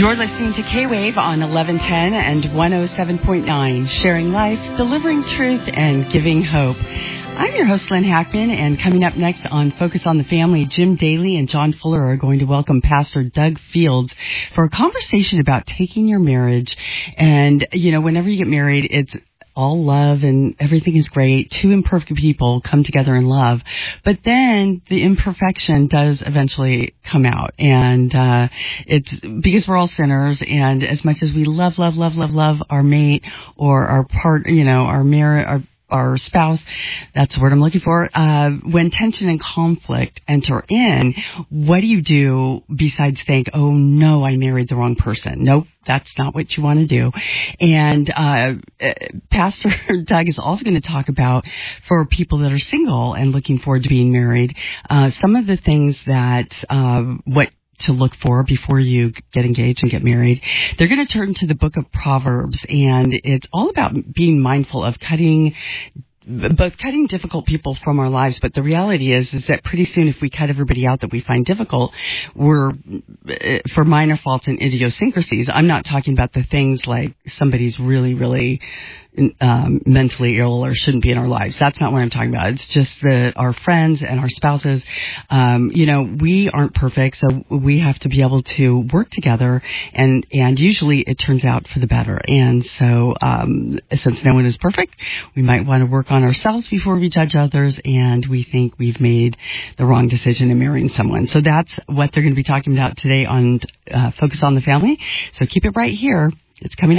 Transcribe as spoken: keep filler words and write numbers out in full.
You're listening to K-Wave on eleven ten and one oh seven point nine, sharing life, delivering truth, and giving hope. I'm your host, Lynn Hackman, and coming up next on Focus on the Family, Jim Daly and John Fuller are going to welcome Pastor Doug Fields for a conversation about taking your marriage. And, you know, whenever you get married, it's all love and everything is great. Two imperfect people come together in love. But then the imperfection does eventually come out. And uh it's because we're all sinners. And as much as we love, love, love, love, love our mate or our part, you know, our marriage, our our spouse, that's the word I'm looking for, uh, when tension and conflict enter in, what do you do besides think, oh no, I married the wrong person? Nope, that's not what you want to do. And uh, Pastor Doug is also going to talk about, for people that are single and looking forward to being married, uh, some of the things that, uh, what to look for before you get engaged and get married. They're going to turn to the book of Proverbs, and it's all about being mindful of cutting both cutting difficult people from our lives, but the reality is is that pretty soon if we cut everybody out that we find difficult, we're, for minor faults and idiosyncrasies, I'm not talking about the things like somebody's really, really um, mentally ill or shouldn't be in our lives. That's not what I'm talking about. It's just that our friends and our spouses, um, you know, we aren't perfect, so we have to be able to work together, and, and usually it turns out for the better. And so um, since no one is perfect, we might want to work on ourselves before we judge others, and we think we've made the wrong decision in marrying someone. So that's what they're going to be talking about today on uh, Focus on the Family. So keep it right here. It's coming up.